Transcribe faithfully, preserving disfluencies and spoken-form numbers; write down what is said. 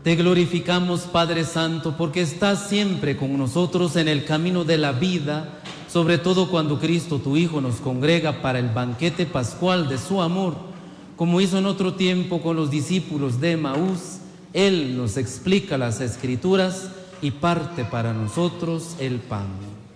Te glorificamos, Padre Santo, porque estás siempre con nosotros en el camino de la vida, sobre todo cuando Cristo, tu Hijo, nos congrega para el banquete pascual de su amor, como hizo en otro tiempo con los discípulos de Emaús. Él nos explica las Escrituras y parte para nosotros el pan.